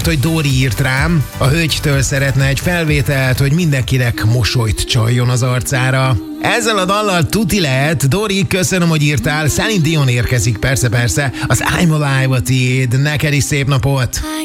hogy Dóri írt rám, a hölgytől szeretne egy felvételt, hogy mindenkinek mosolyt csaljon az arcára. Ezzel a dallal tuti lehet. Dóri, köszönöm, hogy írtál. Celine Dion érkezik, persze, az I'm Alive a tiéd. Neked is szép napot!